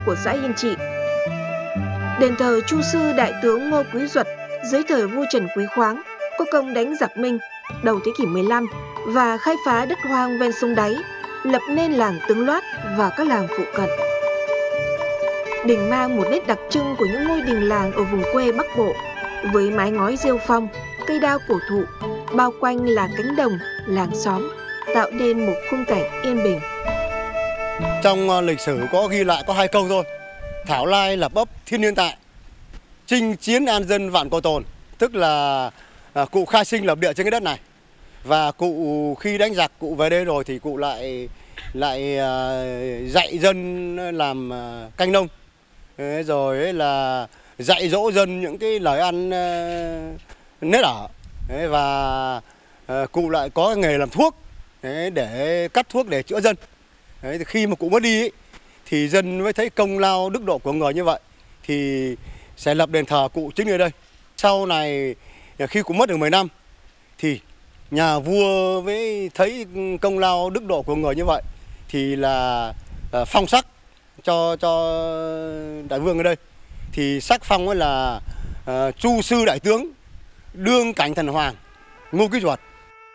của xã Yên Trị. Đền thờ Chu sư đại tướng Ngô Quý Duật dưới thời vua Trần Quý Khoáng có công đánh giặc Minh đầu thế kỷ 15 và khai phá đất hoang ven sông Đáy, lập nên làng Tướng Loát và các làng phụ cận. Đình mang một nét đặc trưng của những ngôi đình làng ở vùng quê Bắc Bộ, với mái ngói rêu phong, cây đao cổ thụ, bao quanh là cánh đồng, làng xóm, tạo nên một khung cảnh yên bình. Trong lịch sử có ghi lại có 2 câu thôi: thảo lai lập ấp thiên niên tại, chinh chiến an dân vạn cổ tồn. Tức là cụ khai sinh lập địa trên cái đất này, và cụ khi đánh giặc cụ về đây rồi thì cụ lại dạy dân làm canh nông, rồi là dạy dỗ dân những cái lời ăn nết ở, và cụ lại có nghề làm thuốc để cắt thuốc để chữa dân. Thì khi mà cụ mất đi thì dân mới thấy công lao đức độ của người như vậy thì sẽ lập đền thờ cụ chính ở đây. Sau này khi cụ mất được 10 năm thì nhà vua mới thấy công lao đức độ của người như vậy thì là phong sắc cho đại vương ở đây. Thì sắc phong ấy là Chu sư đại tướng đương cảnh thần hoàng Ngô Quý Duật.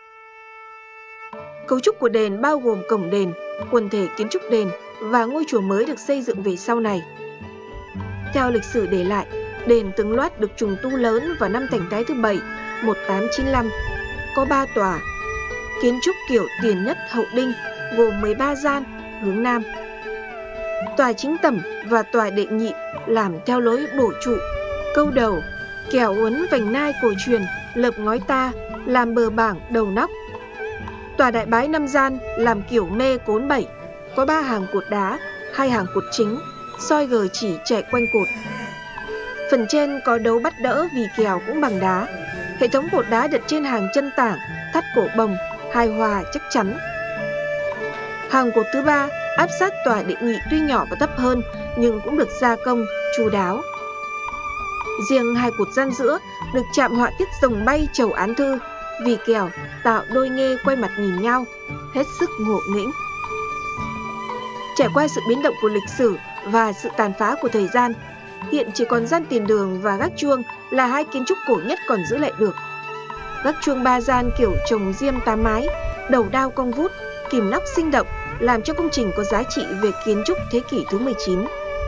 Cấu trúc của đền bao gồm cổng đền, quần thể kiến trúc đền và ngôi chùa mới được xây dựng về sau này. Theo lịch sử để lại, đền Tướng Loát được trùng tu lớn vào năm Thành Thái thứ 7, 1895, có 3 tòa, kiến trúc kiểu Tiền Nhất Hậu Đinh, gồm 13 gian hướng Nam. Tòa chính tẩm và tòa đệ nhị làm theo lối bổ trụ, câu đầu, kẻo uốn vành nai cổ truyền, lợp ngói ta, làm bờ bảng đầu nóc. Tòa đại bái 5 gian làm kiểu mê cốn 7, có 3 hàng cột đá, 2 hàng cột chính, soi gờ chỉ chạy quanh cột. Phần trên có đấu bắt đỡ vì kèo cũng bằng đá. Hệ thống cột đá đặt trên hàng chân tảng, thắt cổ bồng, hài hòa chắc chắn. Hàng cột thứ 3 áp sát tòa đệ nhị tuy nhỏ và thấp hơn nhưng cũng được gia công chu đáo. Riêng 2 cột gian giữa được chạm họa tiết rồng bay chầu án thư, vì kèo tạo đôi nghê quay mặt nhìn nhau, hết sức ngộ nghĩnh. Trải qua sự biến động của lịch sử và sự tàn phá của thời gian, hiện chỉ còn gian tiền đường và gác chuông là 2 kiến trúc cổ nhất còn giữ lại được. Gác chuông 3 gian kiểu trồng diêm 8 mái, đầu đao cong vút, kìm nóc sinh động, làm cho công trình có giá trị về kiến trúc thế kỷ thứ 19.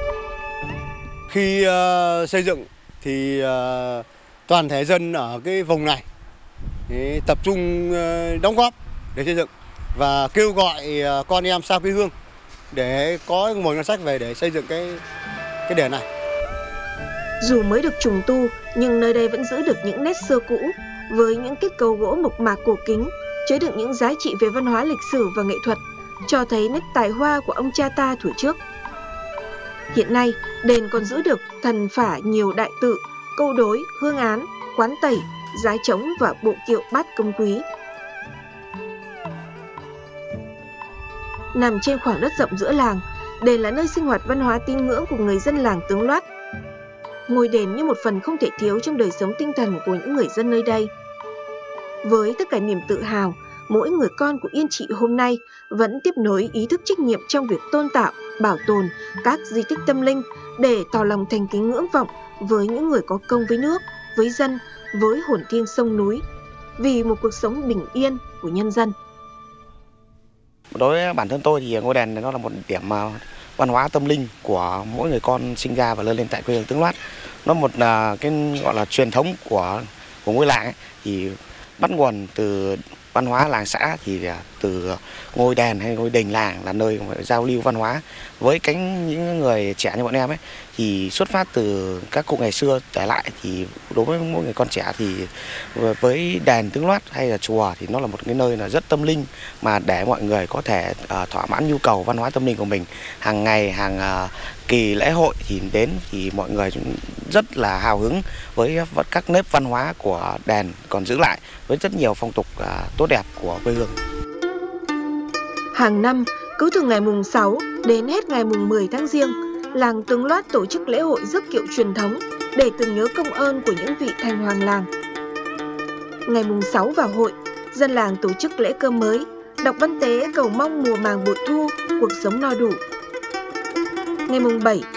Khi xây dựng thì toàn thể dân ở cái vùng này tập trung đóng góp để xây dựng và kêu gọi con em xa quê hương để có nguồn ngân sách về để xây dựng cái đền này. Dù mới được trùng tu nhưng nơi đây vẫn giữ được những nét xưa cũ với những kết cấu gỗ mộc mạc cổ kính, chứa đựng những giá trị về văn hóa lịch sử và nghệ thuật, cho thấy nét tài hoa của ông cha ta thuở trước. Hiện nay, đền còn giữ được thần phả nhiều đại tự, câu đối, hương án, quán tẩy, giá trống và bộ kiệu bát công quý. Nằm trên khoảng đất rộng giữa làng, đền là nơi sinh hoạt văn hóa tín ngưỡng của người dân làng Tướng Loát. Ngôi đền như một phần không thể thiếu trong đời sống tinh thần của những người dân nơi đây. Với tất cả niềm tự hào, mỗi người con của Yên Trị hôm nay vẫn tiếp nối ý thức trách nhiệm trong việc tôn tạo, bảo tồn các di tích tâm linh để tỏ lòng thành kính ngưỡng vọng với những người có công với nước, với dân, với hồn thiêng sông núi, vì một cuộc sống bình yên của nhân dân. Đối với bản thân tôi thì ngôi đền này nó là một điểm văn hóa tâm linh của mỗi người con sinh ra và lớn lên tại quê hương Tướng Loát. Nó một cái gọi là truyền thống của ngôi làng ấy, thì bắt nguồn từ văn hóa làng xã, thì từ ngôi đền hay ngôi đình làng là nơi giao lưu văn hóa với những người trẻ như bọn em ấy, thì xuất phát từ các cụ ngày xưa để lại. Thì đối với mỗi người con trẻ thì với đền Tướng Loát hay là chùa thì nó là một cái nơi là rất tâm linh, mà để mọi người có thể thỏa mãn nhu cầu văn hóa tâm linh của mình hàng ngày, hàng kỳ lễ hội thì đến thì mọi người rất là hào hứng với các nếp văn hóa của đền còn giữ lại với rất nhiều phong tục tốt đẹp của quê hương. Hàng năm, cứ từ ngày mùng 6 đến hết ngày mùng 10 tháng Giêng, làng Tướng Loát tổ chức lễ hội rước kiệu truyền thống để tưởng nhớ công ơn của những vị thành hoàng làng. Ngày mùng 6 vào hội, dân làng tổ chức lễ cơm mới, đọc văn tế cầu mong mùa màng bội thu, cuộc sống no đủ. Ngày mùng 7